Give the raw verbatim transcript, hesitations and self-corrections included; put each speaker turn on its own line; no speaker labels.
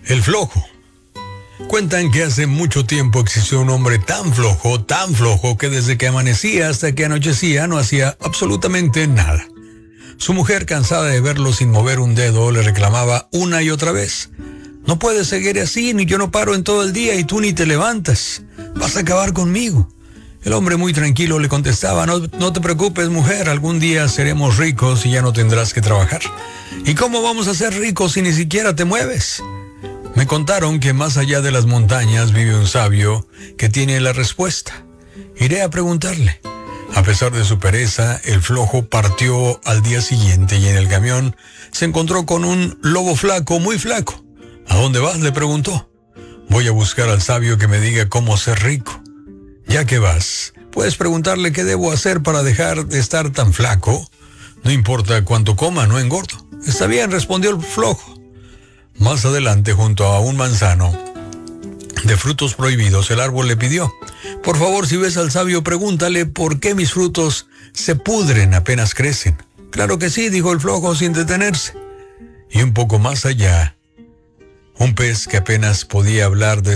El flojo. Cuentan que hace mucho tiempo existió un hombre tan flojo, tan flojo, que desde que amanecía hasta que anochecía no hacía absolutamente nada. Su mujer, cansada de verlo sin mover un dedo, le reclamaba una y otra vez: no puedes seguir así, ni yo no paro en todo el día y tú ni te levantas. Vas a acabar conmigo. El hombre, muy tranquilo, le contestaba: no, no te preocupes, mujer, algún día seremos ricos y ya no tendrás que trabajar. ¿Y cómo vamos a ser ricos si ni siquiera te mueves? Me contaron que más allá de las montañas vive un sabio que tiene la respuesta. Iré a preguntarle. A pesar de su pereza, el flojo partió al día siguiente y en el camión se encontró con un lobo flaco, muy flaco. ¿A dónde vas?, le preguntó. Voy a buscar al sabio que me diga cómo ser rico. Ya que vas, puedes preguntarle qué debo hacer para dejar de estar tan flaco. No importa cuánto coma, no engordo. Está bien, respondió el flojo. Más adelante, junto a un manzano de frutos prohibidos, el árbol le pidió: por favor, si ves al sabio, pregúntale por qué mis frutos se pudren apenas crecen. Claro que sí, dijo el flojo sin detenerse. Y un poco más allá, un pez que apenas podía hablar de